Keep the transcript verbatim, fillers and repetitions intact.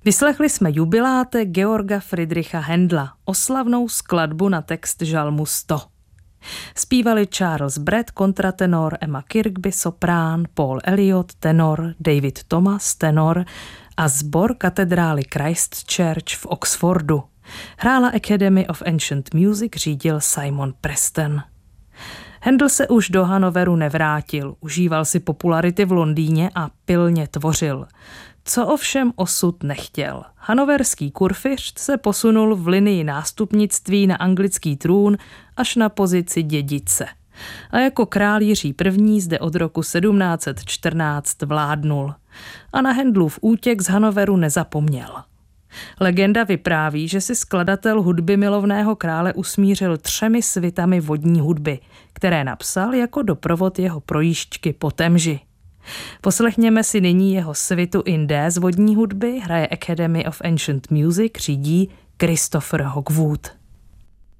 Vyslechli jsme jubiláte Georga Friedricha Händla, oslavnou skladbu na text žalmu sto. Zpívali Charles Brett, kontratenor, Emma Kirkby, soprán, Paul Elliott, tenor, David Thomas, tenor a sbor katedrály Christ Church v Oxfordu. Hrála Academy of Ancient Music, řídil Simon Preston. Händel se už do Hannoveru nevrátil, užíval si popularity v Londýně a pilně tvořil. Co ovšem osud nechtěl. Hannoverský kurfiřt se posunul v linii nástupnictví na anglický trůn až na pozici dědice. A jako král Jiří I. zde od roku sedmnáct set čtrnáct vládnul. A na Händelův útěk z Hannoveru nezapomněl. Legenda vypráví, že si skladatel hudby milovného krále usmířil třemi svitami vodní hudby, které napsal jako doprovod jeho projížďky po Temži. Poslechněme si nyní jeho svitu in D z vodní hudby, hraje Academy of Ancient Music, řídí Christopher Hogwood.